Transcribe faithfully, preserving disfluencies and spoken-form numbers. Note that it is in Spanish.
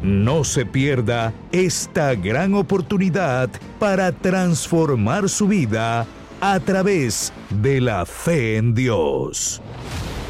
No se pierda esta gran oportunidad para transformar su vida a través de la fe en Dios.